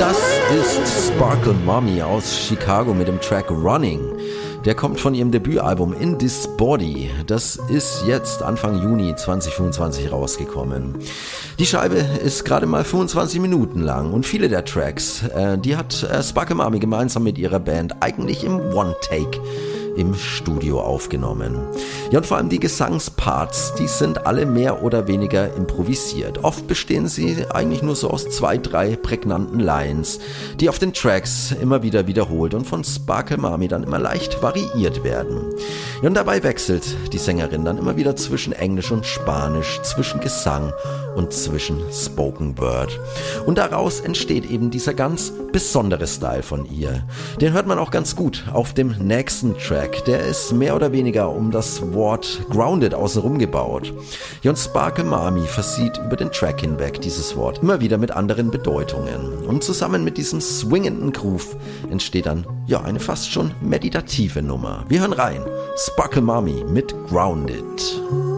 Das ist Sparkle Mommy aus Chicago mit dem Track Running. Der kommt von ihrem Debütalbum In This Body. Das ist jetzt Anfang Juni 2025 rausgekommen. Die Scheibe ist gerade mal 25 Minuten lang und viele der Tracks, die hat Sparkle Mommy gemeinsam mit ihrer Band eigentlich im One-Take im Studio aufgenommen. Ja, und vor allem die Gesangsparts, die sind alle mehr oder weniger improvisiert. Oft bestehen sie eigentlich nur so aus 2, 3 prägnanten Lines, die auf den Tracks immer wieder wiederholt und von Sparkle Mommy dann immer leicht variiert werden. Ja, und dabei wechselt die Sängerin dann immer wieder zwischen Englisch und Spanisch, zwischen Gesang und zwischen Spoken Word. Und daraus entsteht eben dieser ganz besondere Style von ihr. Den hört man auch ganz gut auf dem nächsten Track. Der ist mehr oder weniger um das Wort grounded außenrum gebaut. Ja, und Sparkle Mommy versieht über den Track hinweg dieses Wort immer wieder mit anderen Bedeutungen. Und zusammen mit diesem swingenden Groove entsteht dann ja eine fast schon meditative Nummer. Wir hören rein. Sparkle Mommy mit Grounded.